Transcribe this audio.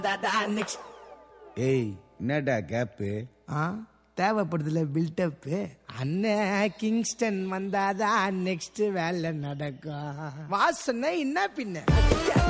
ஏய் என்னடா gap? தேவைப்படுதுல build up. அண்ணன் கிங்ஸ்டன் வந்தாதான் நெக்ஸ்ட் வேலை நடக்கும். வாசனை என்ன பின்ன